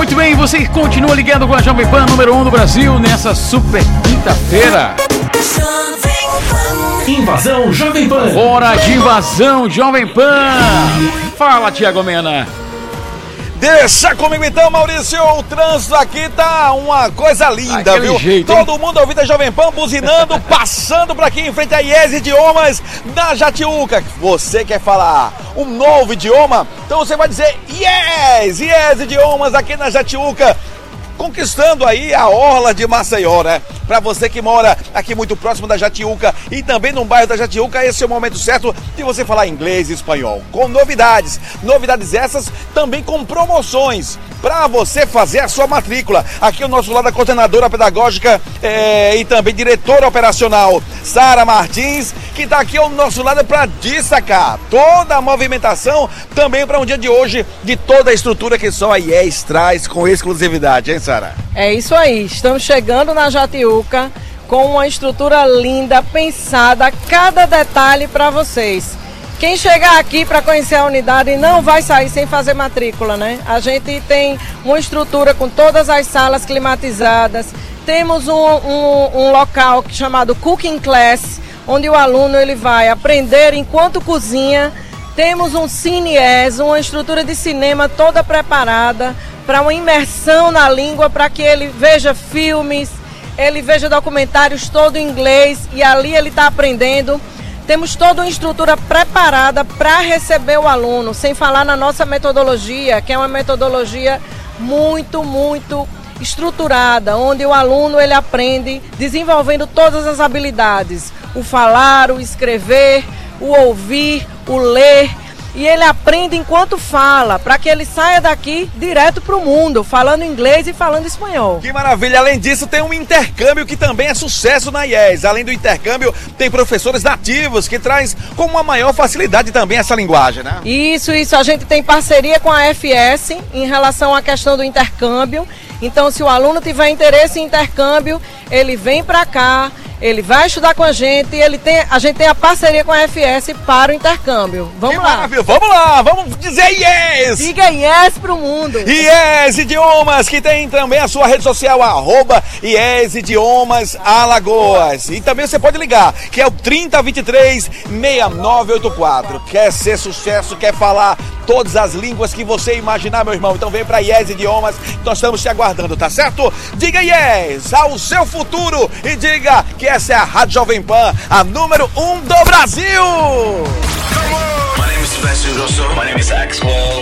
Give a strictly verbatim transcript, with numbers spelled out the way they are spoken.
Muito bem, você continua ligado com a Jovem Pan, número um do Brasil, nessa super quinta-feira. Invasão Jovem Pan. Hora de invasão Jovem Pan. Fala, Tiago Mena. Deixa comigo então, Maurício. O trânsito aqui tá uma coisa linda, Aquele viu? jeito, Todo hein? mundo ouvindo a Jovem Pan, buzinando, passando por aqui em frente a I E S Idiomas da Jatiuca. Você quer falar um novo idioma? Então você vai dizer Yes! I E S Idiomas aqui na Jatiuca, conquistando aí a orla de Maceió, né? Pra você que mora aqui muito próximo da Jatiuca e também no bairro da Jatiuca, esse é o momento certo de você falar inglês e espanhol. Com novidades, novidades essas também com promoções para você fazer a sua matrícula. Aqui ao nosso lado a coordenadora pedagógica é, e também diretora operacional, Sara Martins, que está aqui ao nosso lado para destacar toda a movimentação também para um dia de hoje, de toda a estrutura que só a I E S traz com exclusividade, hein, Sara? É isso aí, estamos chegando na Jatiuca com uma estrutura linda, pensada, cada detalhe para vocês. Quem chegar aqui para conhecer a unidade não vai sair sem fazer matrícula, né? A gente tem uma estrutura com todas as salas climatizadas, temos um, um, um local chamado Cooking Class, onde o aluno ele vai aprender enquanto cozinha. Temos um CineES, uma estrutura de cinema toda preparada para uma imersão na língua, para que ele veja filmes, ele veja documentários todo em inglês e ali ele está aprendendo. Temos toda uma estrutura preparada para receber o aluno, sem falar na nossa metodologia, que é uma metodologia muito, muito estruturada, onde o aluno ele aprende desenvolvendo todas as habilidades, o falar, o escrever, o ouvir, o ler. E ele aprende enquanto fala, para que ele saia daqui direto para o mundo, falando inglês e falando espanhol. Que maravilha! Além disso, tem um intercâmbio que também é sucesso na I E S. Além do intercâmbio, tem professores nativos que traz com uma maior facilidade também essa linguagem, né? Isso, isso. A gente tem parceria com a F S em relação à questão do intercâmbio. Então, se o aluno tiver interesse em intercâmbio, ele vem para cá, ele vai estudar com a gente e ele tem, a gente tem a parceria com a F S para o intercâmbio. Vamos que lá. Maravilha. Vamos lá, vamos dizer yes! Diga yes pro mundo. I E S Idiomas, que tem também a sua rede social, arroba I E S Idiomas Alagoas. E também você pode ligar, que é o trinta, vinte e três, sessenta e nove oitenta e quatro. Quer ser sucesso, quer falar todas as línguas que você imaginar, meu irmão? Então vem pra I E S Idiomas, nós estamos te aguardando, tá certo? Diga yes ao seu futuro e diga que essa é a Rádio Jovem Pan, a número um do Brasil! My name is Sebastian Grosso. My name is Axwell.